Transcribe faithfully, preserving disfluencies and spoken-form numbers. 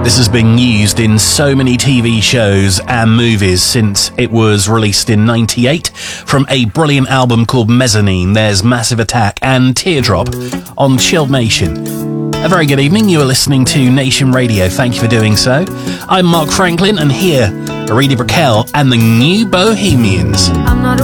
This has been used in so many T V shows and movies since it was released in ninety-eight. From a brilliant album called Mezzanine, there's Massive Attack and Teardrop on Chilled Nation. A very good evening. You are listening to Nation Radio. Thank you for doing so. I'm Mark Franklin, and here are Edie Brickell and the New Bohemians. I'm not